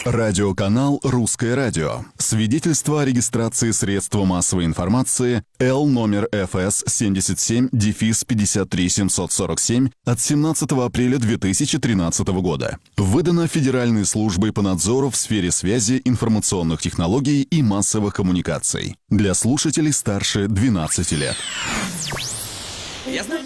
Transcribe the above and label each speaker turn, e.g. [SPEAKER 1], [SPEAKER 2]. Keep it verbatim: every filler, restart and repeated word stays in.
[SPEAKER 1] Радиоканал «Русское радио». Свидетельство о регистрации средства массовой информации Л номер эф эс семьдесят семь пятьдесят три семьсот сорок семь от семнадцатого апреля две тысячи тринадцатого года. Выдано Федеральной службой по надзору в сфере связи, информационных технологий и массовых коммуникаций. Для слушателей старше двенадцати лет.
[SPEAKER 2] Я знаю.